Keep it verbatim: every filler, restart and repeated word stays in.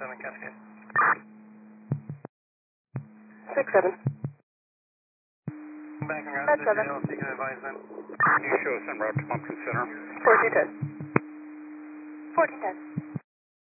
seven Cascade. six seven. Back and That's route to seven. L, so you can advise them. You show us en route to Pumpkin Center. fourteen ten. fourteen ten.